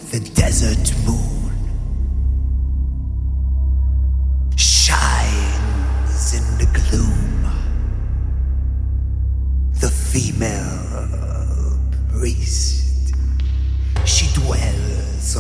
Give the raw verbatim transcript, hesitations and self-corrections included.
The desert moon shines in the gloom. The female priest, she dwells